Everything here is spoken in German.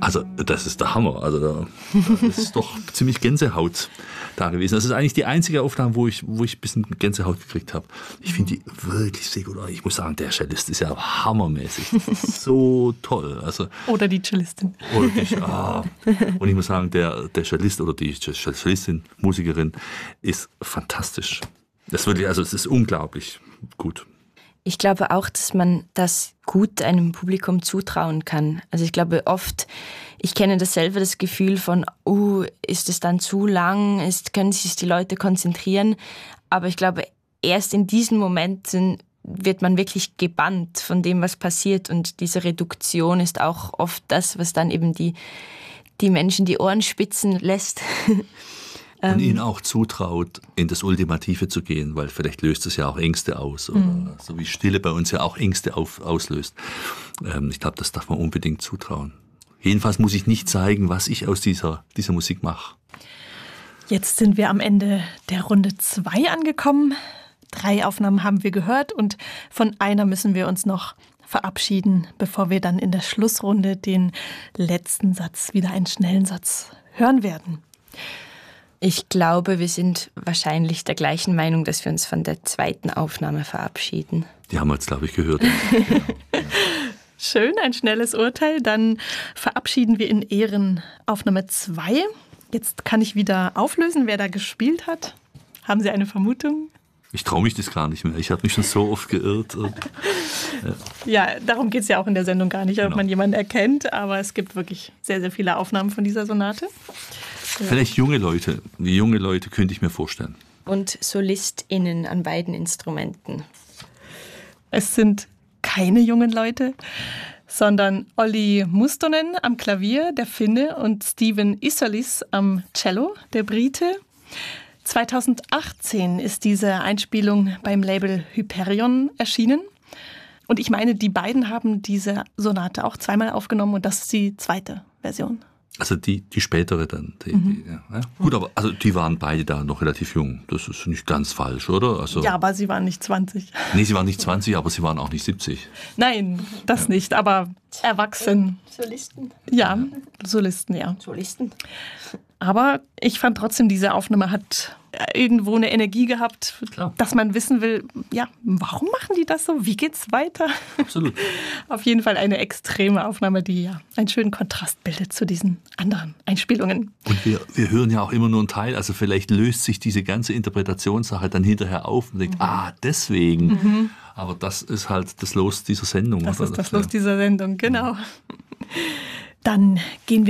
Also das ist der Hammer. Also das ist doch ziemlich Gänsehaut da gewesen. Das ist eigentlich die einzige Aufnahme, wo ich ein bisschen Gänsehaut gekriegt habe. Ich finde die wirklich sehr gut. Ich muss sagen, der Cellist ist ja hammermäßig. Das ist so toll. Also, oder die Cellistin. Und ich muss sagen, der Cellist oder die Cellistin, Musikerin, ist fantastisch. Es ist unglaublich gut. Ich glaube auch, dass man das gut einem Publikum zutrauen kann. Also ich glaube oft, ich kenne das selber, das Gefühl von, ist es dann zu lang, können sich die Leute konzentrieren. Aber ich glaube, erst in diesen Momenten wird man wirklich gebannt von dem, was passiert. Und diese Reduktion ist auch oft das, was dann eben die Menschen die Ohren spitzen lässt. Und ihnen auch zutraut, in das Ultimative zu gehen, weil vielleicht löst es ja auch Ängste aus. Oder so wie Stille bei uns ja auch Ängste auslöst. Ich glaube, das darf man unbedingt zutrauen. Jedenfalls muss ich nicht zeigen, was ich aus dieser Musik mache. Jetzt sind wir am Ende der Runde 2 angekommen. 3 Aufnahmen haben wir gehört und von einer müssen wir uns noch verabschieden, bevor wir dann in der Schlussrunde den letzten Satz, wieder einen schnellen Satz, hören werden. Ich glaube, wir sind wahrscheinlich der gleichen Meinung, dass wir uns von der zweiten Aufnahme verabschieden. Die haben wir jetzt, glaube ich, gehört. Schön, ein schnelles Urteil. Dann verabschieden wir in Ehren Aufnahme 2. Jetzt kann ich wieder auflösen, wer da gespielt hat. Haben Sie eine Vermutung? Ich traue mich das gar nicht mehr. Ich habe mich schon so oft geirrt. Ja, darum geht es ja auch in der Sendung gar nicht, ob man jemanden erkennt. Aber es gibt wirklich sehr, sehr viele Aufnahmen von dieser Sonate. Vielleicht junge Leute. Die junge Leute könnte ich mir vorstellen. Und SolistInnen an beiden Instrumenten. Es sind keine jungen Leute, sondern Olli Mustonen am Klavier, der Finne, und Steven Isolis am Cello, der Brite. 2018 ist diese Einspielung beim Label Hyperion erschienen. Und ich meine, die beiden haben diese Sonate auch zweimal aufgenommen und das ist die zweite Version. Also die spätere dann. Ja. Gut, aber also die waren beide da noch relativ jung. Das ist nicht ganz falsch, oder? Also, ja, aber sie waren nicht 20. Nee, sie waren nicht 20, aber sie waren auch nicht 70. Nein, das nicht, aber erwachsen. Solisten? Ja, Solisten, ja. Solisten. Aber ich fand trotzdem, diese Aufnahme hat irgendwo eine Energie gehabt, Klar. Dass man wissen will, ja, warum machen die das so? Wie geht's weiter? Absolut. Auf jeden Fall eine extreme Aufnahme, die ja einen schönen Kontrast bildet zu diesen anderen Einspielungen. Und wir hören ja auch immer nur einen Teil, also vielleicht löst sich diese ganze Interpretationssache dann hinterher auf und denkt, deswegen. Aber das ist halt das Los dieser Sendung. Das ist das Los dieser Sendung, genau. Dann gehen wir